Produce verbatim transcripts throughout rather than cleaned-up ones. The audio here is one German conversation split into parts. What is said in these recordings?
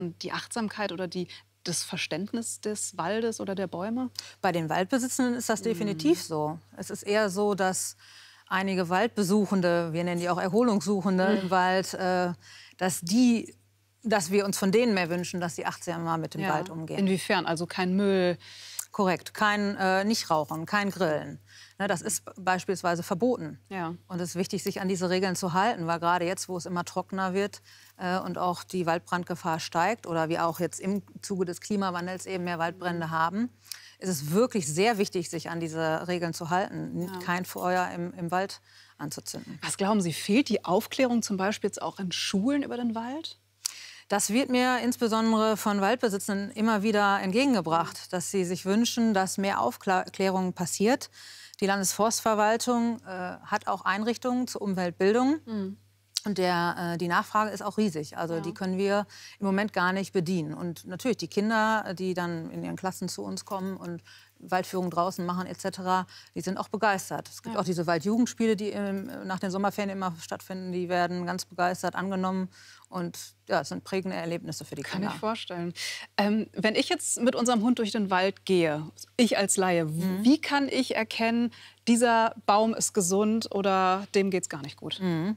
die Achtsamkeit oder die, das Verständnis des Waldes oder der Bäume? Bei den Waldbesitzenden ist das definitiv Mhm. so. Es ist eher so, dass einige Waldbesuchende, wir nennen die auch Erholungssuchende Mhm. im Wald, äh, dass, die, dass wir uns von denen mehr wünschen, dass sie achtsamer mit dem Ja. Wald umgehen. Inwiefern? Also kein Müll? Korrekt. Kein äh, Nichtrauchen, kein Grillen. Ne, das ist beispielsweise verboten. Ja. Und es ist wichtig, sich an diese Regeln zu halten, weil gerade jetzt, wo es immer trockener wird äh, und auch die Waldbrandgefahr steigt oder wir auch jetzt im Zuge des Klimawandels eben mehr Waldbrände haben, ist es wirklich sehr wichtig, sich an diese Regeln zu halten. Ja. Kein Feuer im, im Wald anzuzünden. Was glauben Sie, fehlt die Aufklärung zum Beispiel jetzt auch in Schulen über den Wald? Das wird mir insbesondere von Waldbesitzenden immer wieder entgegengebracht, dass sie sich wünschen, dass mehr Aufklärung passiert. Die Landesforstverwaltung äh, hat auch Einrichtungen zur Umweltbildung. Mhm. Und der, äh, die Nachfrage ist auch riesig. Also Ja. die können wir im Moment gar nicht bedienen. Und natürlich die Kinder, die dann in ihren Klassen zu uns kommen und Waldführung draußen machen et cetera, die sind auch begeistert. Es gibt Ja. auch diese Waldjugendspiele, die im, nach den Sommerferien immer stattfinden. Die werden ganz begeistert angenommen. Und ja, es sind prägende Erlebnisse für die Kann Kinder. ich vorstellen. Ähm, wenn ich jetzt mit unserem Hund durch den Wald gehe, ich als Laie, Mhm. wie kann ich erkennen, dieser Baum ist gesund oder dem geht's gar nicht gut? Mhm.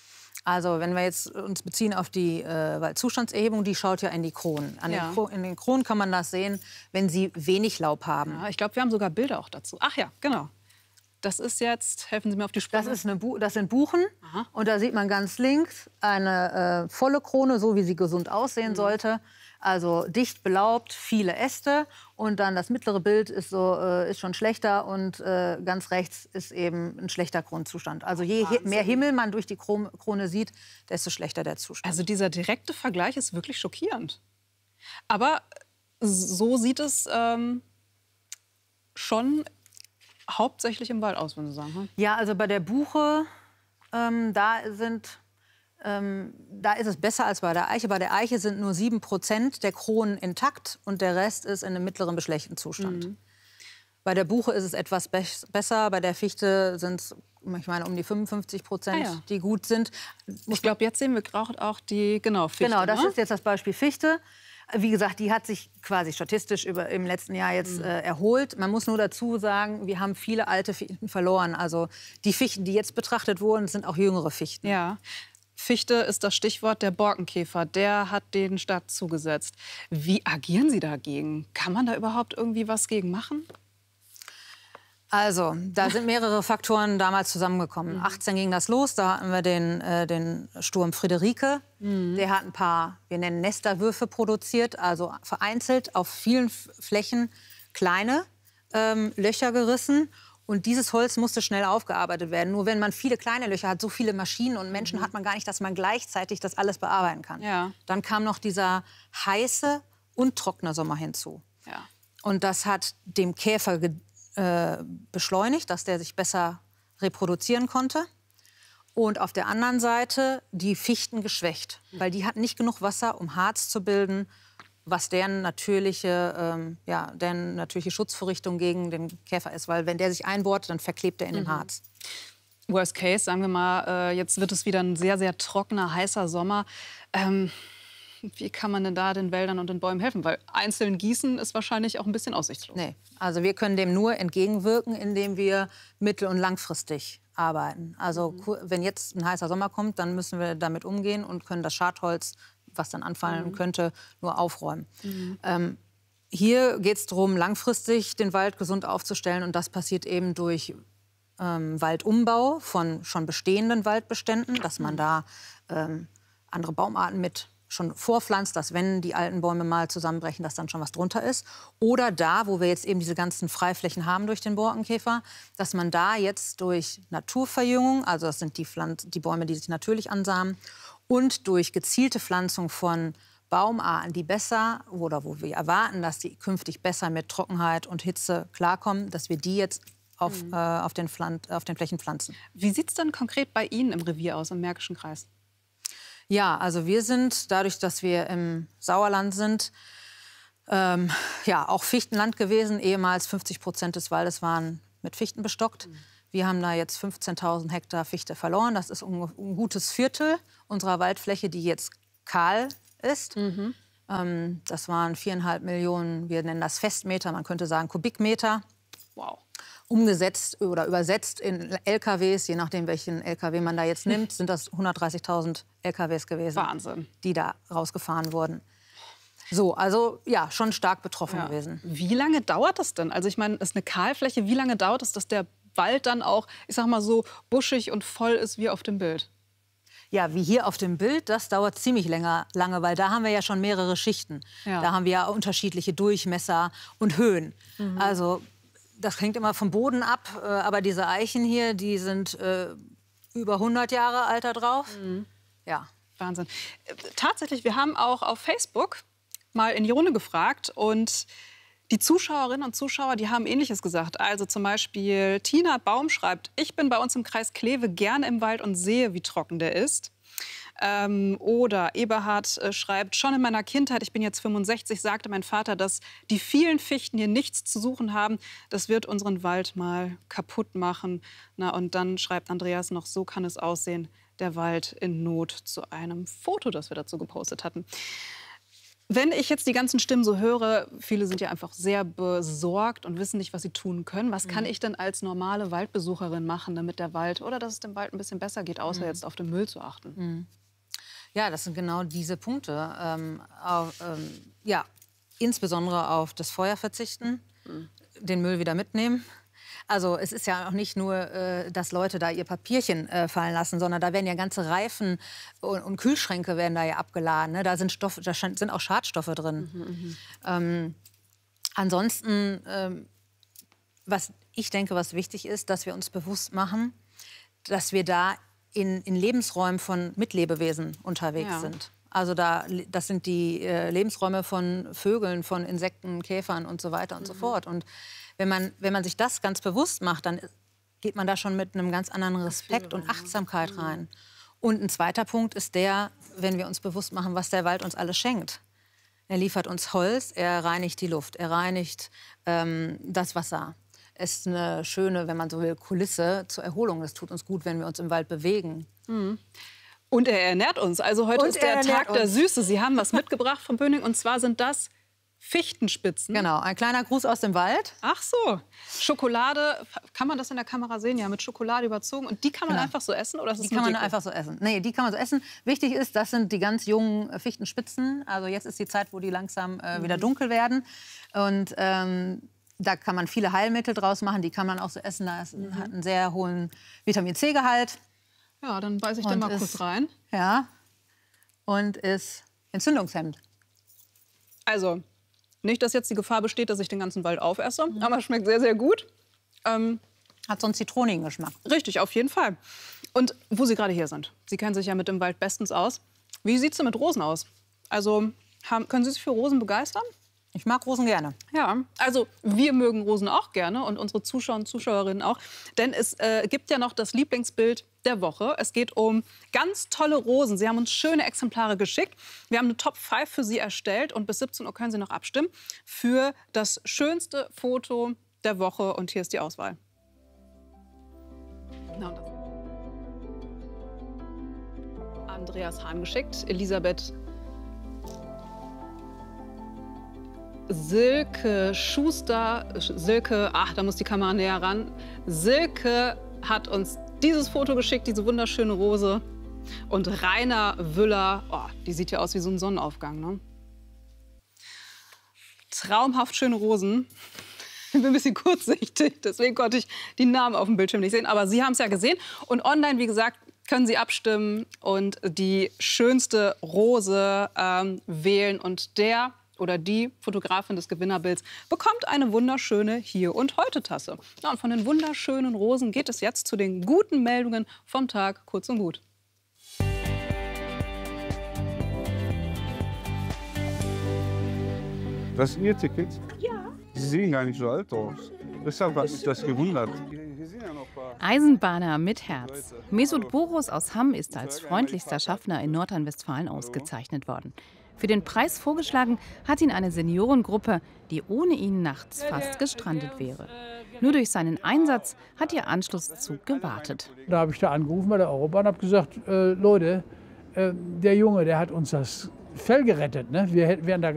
Also wenn wir jetzt uns beziehen auf die äh, Waldzustandserhebung, die schaut ja in die Kronen. An Ja. den Kro in den Kronen kann man das sehen, wenn sie wenig Laub haben. Ja, ich glaube, wir haben sogar Bilder auch dazu. Ach ja, genau. Das ist jetzt, helfen Sie mir auf die Sprünge. Das, ist eine Bu das sind Buchen. Aha. Und da sieht man ganz links eine äh, volle Krone, so wie sie gesund aussehen Mhm. sollte. Also dicht belaubt, viele Äste. Und dann das mittlere Bild ist, so, äh, ist schon schlechter. Und äh, ganz rechts ist eben ein schlechter Kronenzustand. Also je hi mehr Himmel man durch die Kron Krone sieht, desto schlechter der Zustand. Also dieser direkte Vergleich ist wirklich schockierend. Aber so sieht es ähm, schon hauptsächlich im Wald aus, würden Sie sagen. Hm? Ja, also bei der Buche, ähm, da, sind, ähm, da ist es besser als bei der Eiche. Bei der Eiche sind nur sieben Prozent der Kronen intakt und der Rest ist in einem mittleren beschlächten Zustand. Mhm. Bei der Buche ist es etwas be besser, bei der Fichte sind es, ich meine, um die fünfundfünfzig Prozent, Ah ja. die gut sind. Ich glaube, jetzt sehen wir gerade auch die, genau, Fichte. Genau, das ne? ist jetzt das Beispiel Fichte. Wie gesagt, die hat sich quasi statistisch über, im letzten Jahr jetzt Mhm. äh, erholt. Man muss nur dazu sagen, wir haben viele alte Fichten verloren. Also die Fichten, die jetzt betrachtet wurden, sind auch jüngere Fichten. Ja. Fichte ist das Stichwort. Der Borkenkäfer, der hat den Stadt zugesetzt. Wie agieren Sie dagegen? Kann man da überhaupt irgendwie was gegen machen? Also, da sind mehrere Faktoren damals zusammengekommen. Mhm. achtzehn ging das los, da hatten wir den, äh, den Sturm Friederike. Mhm. Der hat ein paar, wir nennen Nesterwürfe produziert, also vereinzelt auf vielen F Flächen kleine ähm, Löcher gerissen. Und dieses Holz musste schnell aufgearbeitet werden. Nur wenn man viele kleine Löcher hat, so viele Maschinen und Menschen, Mhm. hat man gar nicht, dass man gleichzeitig das alles bearbeiten kann. Ja. Dann kam noch dieser heiße und trockene Sommer hinzu. Ja. Und das hat dem Käfer ge äh, beschleunigt, dass der sich besser reproduzieren konnte. Und auf der anderen Seite die Fichten geschwächt, weil die hatten nicht genug Wasser, um Harz zu bilden, was deren natürliche, ähm, ja, deren natürliche Schutzvorrichtung gegen den Käfer ist. Weil wenn der sich einbohrt, dann verklebt er in Mhm. dem Harz. Worst case, sagen wir mal, äh, jetzt wird es wieder ein sehr, sehr trockener, heißer Sommer. Ähm, wie kann man denn da den Wäldern und den Bäumen helfen? Weil einzeln gießen ist wahrscheinlich auch ein bisschen aussichtslos. Nee, also wir können dem nur entgegenwirken, indem wir mittel- und langfristig arbeiten. Also Mhm. wenn jetzt ein heißer Sommer kommt, dann müssen wir damit umgehen und können das Schadholz, was dann anfallen Mhm. könnte, nur aufräumen. Mhm. Ähm, hier geht es darum, langfristig den Wald gesund aufzustellen. Und das passiert eben durch ähm, Waldumbau von schon bestehenden Waldbeständen, dass man da ähm, andere Baumarten mit schon vorpflanzt, dass wenn die alten Bäume mal zusammenbrechen, dass dann schon was drunter ist. Oder da, wo wir jetzt eben diese ganzen Freiflächen haben durch den Borkenkäfer, dass man da jetzt durch Naturverjüngung, also das sind die, Pflanz die Bäume, die sich natürlich ansamen, und durch gezielte Pflanzung von Baumarten, die besser oder wo wir erwarten, dass die künftig besser mit Trockenheit und Hitze klarkommen, dass wir die jetzt auf, Mhm. äh, auf, den, Pflanz auf den Flächen pflanzen. Wie sieht es denn konkret bei Ihnen im Revier aus, im Märkischen Kreis? Ja, also wir sind, dadurch, dass wir im Sauerland sind, ähm, ja, auch Fichtenland gewesen. Ehemals fünfzig Prozent des Waldes waren mit Fichten bestockt. Mhm. Wir haben da jetzt fünfzehntausend Hektar Fichte verloren. Das ist ein, ein gutes Viertel unserer Waldfläche, die jetzt kahl ist. Mhm. Ähm, das waren viereinhalb Millionen, wir nennen das Festmeter, man könnte sagen Kubikmeter. Wow. Umgesetzt oder übersetzt in L K Ws, je nachdem, welchen L K W man da jetzt nimmt, sind das hundertdreißigtausend L K Ws gewesen, Wahnsinn, die da rausgefahren wurden. So, also ja, schon stark betroffen ja. gewesen. Wie lange dauert das denn? Also ich meine, es ist eine Kahlfläche. Wie lange dauert es, dass der Wald dann auch, ich sag mal so, buschig und voll ist wie auf dem Bild? Ja, wie hier auf dem Bild, das dauert ziemlich länger, lange, weil da haben wir ja schon mehrere Schichten. Ja. Da haben wir ja unterschiedliche Durchmesser und Höhen. Mhm. Also das hängt immer vom Boden ab, äh, aber diese Eichen hier, die sind äh, über hundert Jahre alt da drauf. Mhm. Ja. Wahnsinn. Tatsächlich, wir haben auch auf Facebook mal in die Runde gefragt und die Zuschauerinnen und Zuschauer, die haben Ähnliches gesagt. Also zum Beispiel Tina Baum schreibt, ich bin bei uns im Kreis Kleve gerne im Wald und sehe, wie trocken der ist. Ähm, oder Eberhard äh, schreibt, schon in meiner Kindheit, ich bin jetzt fünfundsechzig, sagte mein Vater, dass die vielen Fichten hier nichts zu suchen haben. Das wird unseren Wald mal kaputt machen. Na, und dann schreibt Andreas noch, so kann es aussehen, der Wald in Not, zu einem Foto, das wir dazu gepostet hatten. Wenn ich jetzt die ganzen Stimmen so höre, viele sind ja einfach sehr besorgt und wissen nicht, was sie tun können. Was kann ich denn als normale Waldbesucherin machen, damit der Wald oder dass es dem Wald ein bisschen besser geht, außer jetzt auf den Müll zu achten? Ja, das sind genau diese Punkte. Ähm, auf, ähm, ja, insbesondere auf das Feuer verzichten, mhm. den Müll wieder mitnehmen. Also es ist ja auch nicht nur, äh, dass Leute da ihr Papierchen äh, fallen lassen, sondern da werden ja ganze Reifen und, und Kühlschränke werden da ja abgeladen. Ne? Da sind Stoffe, da sind auch Schadstoffe drin. Mhm, ähm, ansonsten, ähm, was ich denke, was wichtig ist, dass wir uns bewusst machen, dass wir da in, in Lebensräumen von Mitlebewesen unterwegs ja. sind. Also da, das sind die äh, Lebensräume von Vögeln, von Insekten, Käfern und so weiter und mhm. so fort. Und wenn man, wenn man sich das ganz bewusst macht, dann geht man da schon mit einem ganz anderen Respekt und Achtsamkeit rein. Und ein zweiter Punkt ist der, wenn wir uns bewusst machen, was der Wald uns alles schenkt. Er liefert uns Holz, er reinigt die Luft, er reinigt ähm, das Wasser. Es ist eine schöne, wenn man so will, Kulisse zur Erholung. Es tut uns gut, wenn wir uns im Wald bewegen. Mhm. Und er ernährt uns. Also heute und ist der Tag uns. der Süße. Sie haben was mitgebracht von Böning und zwar sind das Fichtenspitzen. Genau, ein kleiner Gruß aus dem Wald. Ach so, Schokolade, kann man das in der Kamera sehen? Ja, mit Schokolade überzogen. Und die kann man genau. einfach so essen? Oder ist das die kann man Deko? einfach so essen. Nee, die kann man so essen. Wichtig ist, das sind die ganz jungen Fichtenspitzen. Also jetzt ist die Zeit, wo die langsam äh, wieder dunkel werden. Und ähm, da kann man viele Heilmittel draus machen. Die kann man auch so essen. Das mhm. hat einen sehr hohen Vitamin-C-Gehalt. Ja, dann beiße ich da mal ist, kurz rein. Ja, und ist entzündungshemmend. Also, nicht, dass jetzt die Gefahr besteht, dass ich den ganzen Wald aufesse, mhm. aber es schmeckt sehr, sehr gut. Ähm, Hat so einen zitronigen Geschmack. Richtig, auf jeden Fall. Und wo Sie gerade hier sind, Sie kennen sich ja mit dem Wald bestens aus. Wie sieht es denn mit Rosen aus? Also, haben, können Sie sich für Rosen begeistern? Ich mag Rosen gerne. Ja, also wir mögen Rosen auch gerne und unsere Zuschauer und Zuschauerinnen auch. Denn es äh, gibt ja noch das Lieblingsbild der Woche. Es geht um ganz tolle Rosen. Sie haben uns schöne Exemplare geschickt. Wir haben eine Top fünf für Sie erstellt und bis siebzehn Uhr können Sie noch abstimmen für das schönste Foto der Woche. Und hier ist die Auswahl. Na, und das Andreas Hahn geschickt, Elisabeth Silke Schuster, Silke, ach, da muss die Kamera näher ran. Silke hat uns dieses Foto geschickt, diese wunderschöne Rose. Und Rainer Wüller, oh, die sieht ja aus wie so ein Sonnenaufgang, ne? Traumhaft schöne Rosen. Ich bin ein bisschen kurzsichtig, deswegen konnte ich die Namen auf dem Bildschirm nicht sehen. Aber Sie haben es ja gesehen. Und online, wie gesagt, können Sie abstimmen und die schönste Rose ähm, wählen. Und der oder die Fotografin des Gewinnerbilds bekommt eine wunderschöne Hier- und Heute-Tasse. Ja, und von den wunderschönen Rosen geht es jetzt zu den guten Meldungen vom Tag, kurz und gut. Das ist Ihr Ticket? Ja. Sie sehen gar nicht so alt aus. Deshalb hat mich das gewundert. Eisenbahner mit Herz. Mesut Boros aus Hamm ist als freundlichster Schaffner in Nordrhein-Westfalen ausgezeichnet worden. Für den Preis vorgeschlagen hat ihn eine Seniorengruppe, die ohne ihn nachts fast gestrandet wäre. Nur durch seinen Einsatz hat ihr Anschlusszug gewartet. Da habe ich da angerufen bei der Eurobahn und habe gesagt, äh, Leute, äh, der Junge, der hat uns das Fell gerettet. Ne? Wir hätten- wären da